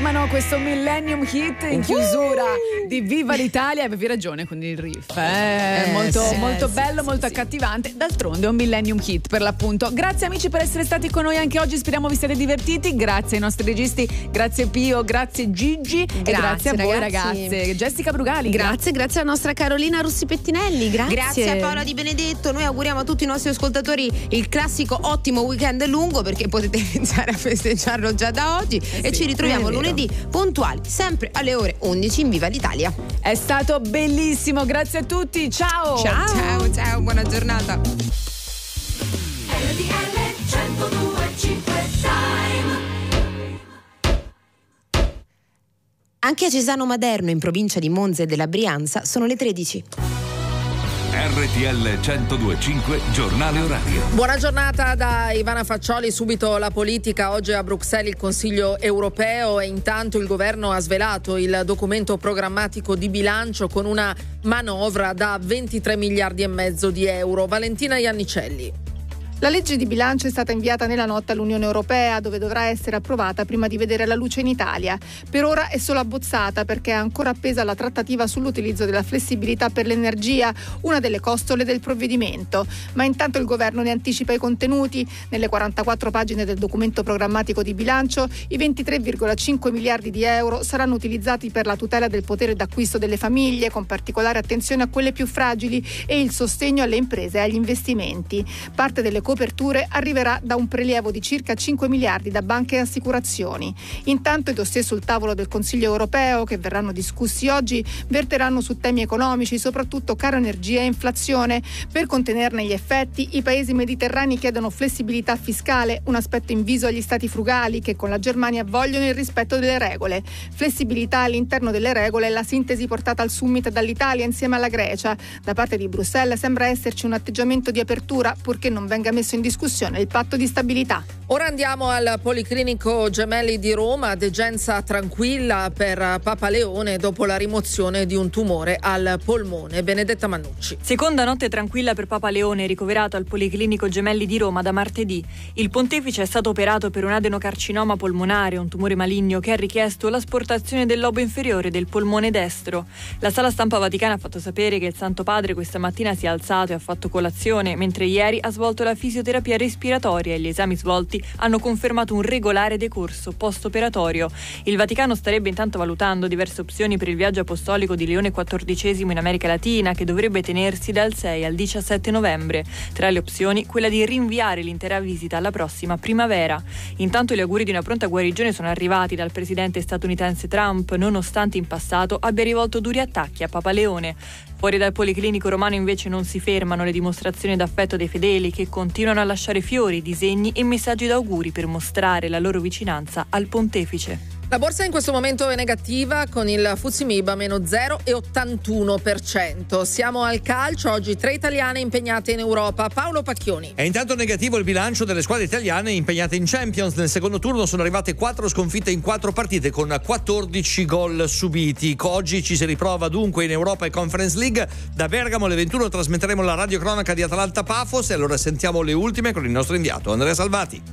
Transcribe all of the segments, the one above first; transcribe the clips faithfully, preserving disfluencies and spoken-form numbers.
chiamano questo Millennium Hit in chiusura di Viva l'Italia. Avevi ragione con il riff, eh? È molto, sì, molto sì, bello, sì, molto sì. accattivante. D'altronde è un Millennium Hit per l'appunto. Grazie amici per essere stati con noi anche oggi, speriamo vi siate divertiti. Grazie ai nostri registi, grazie Pio, grazie Gigi, Grazie, e grazie a voi ragazzi. ragazze. Jessica Brugali, Grazie, grazie alla nostra Carolina Russi Pettinelli. Grazie. Grazie a Paola Di Benedetto. Noi auguriamo a tutti i nostri ascoltatori il classico ottimo weekend lungo, perché potete iniziare a festeggiarlo già da oggi. Eh E sì, ci ritroviamo è vero. lunedì puntuali, sempre alle ore undici in Viva l'Italia. È stato bellissimo, grazie a tutti, ciao. Ciao, ciao, ciao, buona giornata. R T L centodue e cinque Time. Anche a Cesano Maderno, in provincia di Monza e della Brianza, sono le tredici. R T L centodue e cinque giornale orario. Buona giornata da Ivana Faccioli. Subito la politica. Oggi a Bruxelles il Consiglio europeo e intanto il governo ha svelato il documento programmatico di bilancio con una manovra da ventitré miliardi e mezzo di euro. Valentina Iannicelli. La legge di bilancio è stata inviata nella notte all'Unione Europea, dove dovrà essere approvata prima di vedere la luce in Italia. Per ora è solo abbozzata perché è ancora appesa la trattativa sull'utilizzo della flessibilità per l'energia, una delle costole del provvedimento. Ma intanto il governo ne anticipa i contenuti. Nelle quarantaquattro pagine del documento programmatico di bilancio, i ventitré virgola cinque miliardi di euro saranno utilizzati per la tutela del potere d'acquisto delle famiglie, con particolare attenzione a quelle più fragili, e il sostegno alle imprese e agli investimenti. Parte delle coperture arriverà da un prelievo di circa cinque miliardi da banche e assicurazioni. Intanto i dossier sul tavolo del Consiglio europeo, che verranno discussi oggi, verteranno su temi economici, soprattutto caro energia e inflazione. Per contenerne gli effetti, i paesi mediterranei chiedono flessibilità fiscale, un aspetto inviso agli stati frugali che con la Germania vogliono il rispetto delle regole. Flessibilità all'interno delle regole è la sintesi portata al summit dall'Italia insieme alla Grecia. Da parte di Bruxelles sembra esserci un atteggiamento di apertura, purché non venga messo in discussione il patto di stabilità. Ora andiamo al Policlinico Gemelli di Roma, degenza tranquilla per Papa Leone dopo la rimozione di un tumore al polmone. Benedetta Mannucci. Seconda notte tranquilla per Papa Leone, ricoverato al Policlinico Gemelli di Roma da martedì. Il pontefice è stato operato per un adenocarcinoma polmonare, un tumore maligno che ha richiesto l'asportazione del lobo inferiore del polmone destro. La sala stampa vaticana ha fatto sapere che il Santo Padre questa mattina si è alzato e ha fatto colazione, mentre ieri ha svolto la fisioterapia respiratoria e gli esami svolti hanno confermato un regolare decorso post-operatorio. Il Vaticano starebbe intanto valutando diverse opzioni per il viaggio apostolico di Leone quattordicesimo in America Latina, che dovrebbe tenersi dal sei al diciassette novembre. Tra le opzioni, quella di rinviare l'intera visita alla prossima primavera. Intanto gli auguri di una pronta guarigione sono arrivati dal presidente statunitense Trump, nonostante in passato abbia rivolto duri attacchi a Papa Leone. Fuori dal Policlinico romano invece non si fermano le dimostrazioni d'affetto dei fedeli, che continuano a lasciare fiori, disegni e messaggi d'auguri per mostrare la loro vicinanza al pontefice. La borsa in questo momento è negativa, con il F T S E M I B a meno zero virgola ottantuno per cento. Siamo al calcio, oggi tre italiane impegnate in Europa. Paolo Pacchioni. È intanto negativo il bilancio delle squadre italiane impegnate in Champions. Nel secondo turno sono arrivate quattro sconfitte in quattro partite con quattordici gol subiti. Oggi ci si riprova dunque in Europa e Conference League. Da Bergamo alle ventuno trasmetteremo la radiocronaca di Atalanta Pafos e allora sentiamo le ultime con il nostro inviato Andrea Salvati.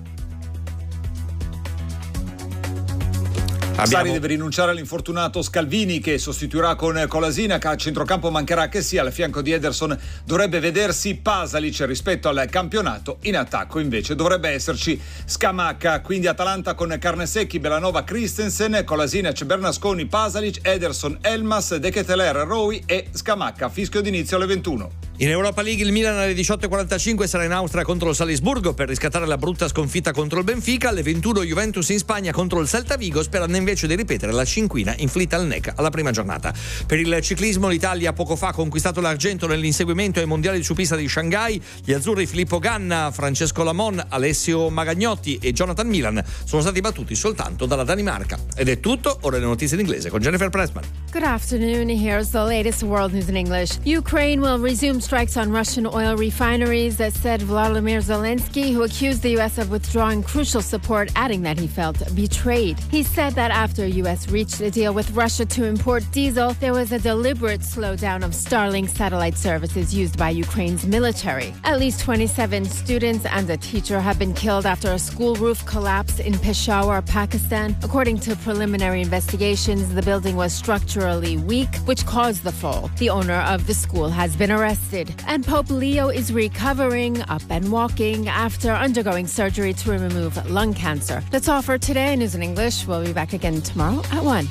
Abbiamo... Sari deve rinunciare all'infortunato Scalvini, che sostituirà con Kolasinac. A centrocampo mancherà che sia al fianco di Ederson. Dovrebbe vedersi Pasalic rispetto al campionato. In attacco invece dovrebbe esserci Scamacca. Quindi Atalanta con Carnesecchi, Belanova, Christensen, Kolasinac, Bernasconi, Pasalic, Ederson, Elmas, De Ketelaere, Rowi e Scamacca. Fischio d'inizio alle ventuno. In Europa League il Milan alle diciotto e quarantacinque sarà in Austria contro il Salisburgo per riscattare la brutta sconfitta contro il Benfica. Alle ventuno Juventus in Spagna contro il Celta Vigo, sperando invece di ripetere la cinquina inflitta al N E C alla prima giornata. Per il ciclismo l'Italia poco fa ha conquistato l'argento nell'inseguimento ai mondiali su pista di Shanghai. Gli azzurri Filippo Ganna, Francesco Lamon, Alessio Magagnotti e Jonathan Milan sono stati battuti soltanto dalla Danimarca. Ed è tutto, ora le notizie in inglese con Jennifer Pressman. Good afternoon, here's the latest world news in English. Ukraine will resume strikes on Russian oil refineries, said Volodymyr Zelensky, who accused the U S of withdrawing crucial support, adding that he felt betrayed. He said that after U S reached a deal with Russia to import diesel, there was a deliberate slowdown of Starlink satellite services used by Ukraine's military. At least twenty-seven students and a teacher have been killed after a school roof collapsed in Peshawar, Pakistan. According to preliminary investigations, the building was structurally weak, which caused the fall. The owner of the school has been arrested. And Pope Leo is recovering, up and walking, after undergoing surgery to remove lung cancer. That's all for today. News in English. We'll be back again tomorrow at one.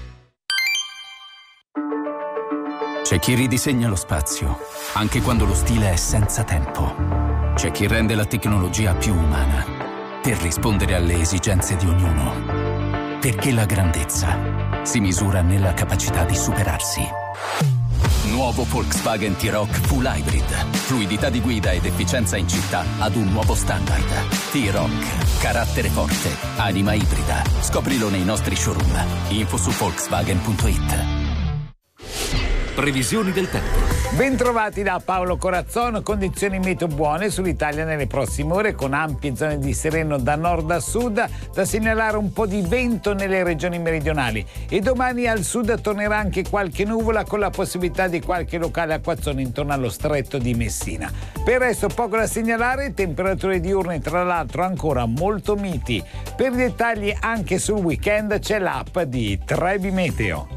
C'è chi ridisegna lo spazio, anche quando lo stile è senza tempo. C'è chi rende la tecnologia più umana, per rispondere alle esigenze di ognuno. Perché la grandezza si misura nella capacità di superarsi. Nuovo Volkswagen T-Roc Full Hybrid. Fluidità di guida ed efficienza in città ad un nuovo standard. T-Roc. Carattere forte. Anima ibrida. Scoprilo nei nostri showroom. Info su Volkswagen punto it. Previsioni del tempo. Bentrovati da Paolo Corazzon, condizioni meteo buone sull'Italia nelle prossime ore con ampie zone di sereno da nord a sud, da segnalare un po' di vento nelle regioni meridionali e domani al sud tornerà anche qualche nuvola con la possibilità di qualche locale acquazzone intorno allo stretto di Messina. Per il resto poco da segnalare, temperature diurne tra l'altro ancora molto miti. Per i dettagli anche sul weekend c'è l'app di Trebi Meteo.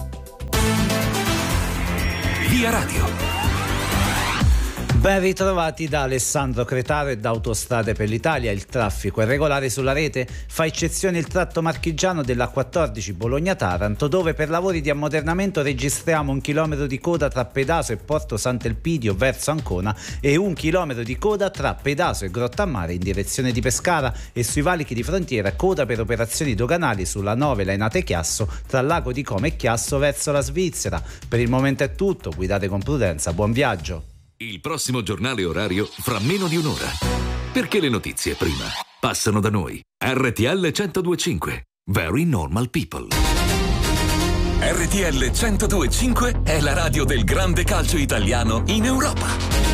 Via Radio. Ben ritrovati da Alessandro Cretaro e da Autostrade per l'Italia. Il traffico è regolare sulla rete, fa eccezione il tratto marchigiano della quattordici Bologna-Taranto, dove per lavori di ammodernamento registriamo un chilometro di coda tra Pedaso e Porto Sant'Elpidio verso Ancona e un chilometro di coda tra Pedaso e Grottammare in direzione di Pescara, e sui valichi di frontiera coda per operazioni doganali sulla nove Lainate-Chiasso tra Lago di Como e Chiasso verso la Svizzera. Per il momento è tutto, guidate con prudenza, buon viaggio. Il prossimo giornale orario fra meno di un'ora. Perché le notizie prima passano da noi. R T L centodue e cinque. Very Normal People. R T L centodue e cinque è la radio del grande calcio italiano in Europa.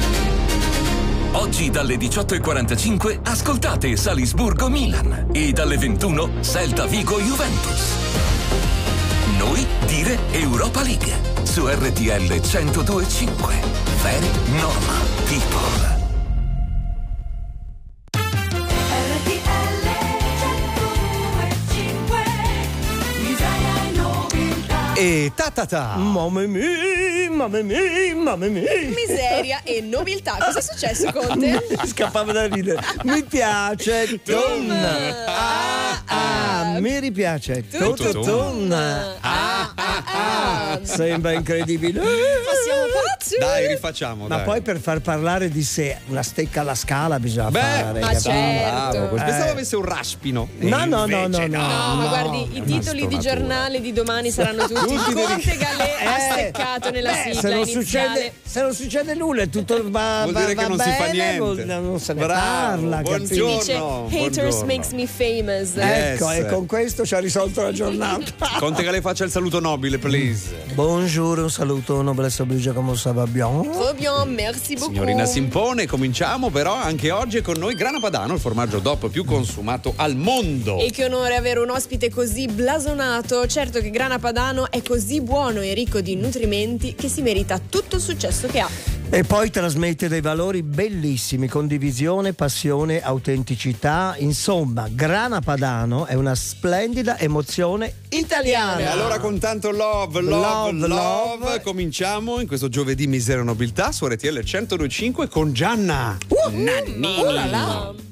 Oggi dalle diciotto e quarantacinque ascoltate Salisburgo Milan e dalle ventuno Celta Vigo Juventus. Noi dire Europa League su R T L centodue e cinque. Very Normal People. R T L centodue e cinque. Miseria e nobiltà. E ta ta ta. Mamma mia, mamma mia, mamma mia. Miseria e nobiltà. Cosa è successo con te? Scappava da ridere. Mi piace Tum. Ah, ah, mi ripiace tutto Tum. Ah, ah, ah. Sembra incredibile. Siamo pazzi. Dai, rifacciamo. Ma dai. poi per far parlare di sé una stecca alla scala bisogna Beh, fare. ma capito? certo. Bravo, pensavo Eh. avesse un raspino. No, no, no, no, Invece no, No, ma no, guardi, i è titoli una di stonatura. giornale di domani saranno tutti Tutti dei- Conte Galè ha Eh, steccato nella beh, sigla se non, iniziale. succede, se non succede nulla, è tutto va, Vuol va- dire che va non si fa bene, niente. vuol- non se ne Bravo, parla. buongiorno. capito? Dice haters buongiorno. makes me famous. Yes. Ecco, e con questo ci ha risolto la giornata. Conte Galè faccia il saluto nobile, please. Bonjour, un saluto noblesse oblige, come ça va bien? Trop bien, merci beaucoup. Signorina Simpone, cominciamo però anche oggi è con noi Grana Padano, il formaggio D O P più consumato al mondo. E che onore avere un ospite così blasonato. Certo che Grana Padano è così buono e ricco di nutrimenti che si merita tutto il successo che ha. E poi trasmette dei valori bellissimi, condivisione, passione, autenticità. Insomma, Grana Padano è una splendida emozione italiana. E allora con tanto love, love, Love, love, love. cominciamo in questo giovedì Miseria e Nobiltà su R T L centodue e cinque con Gianna Uh, Nannini. Oh là là.